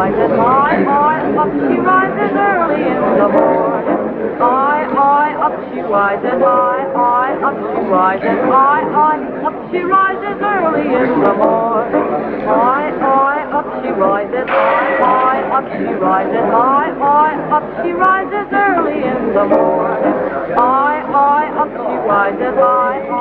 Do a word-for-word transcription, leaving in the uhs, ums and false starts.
rises high, high, up she rises early in the morning. High, high, up she rises high, high, up she rises high, high, up she rises early in the morning. High, high, up she rises high, high, up she rises high, high, up she rises early in the morning. High, high, up she rises high.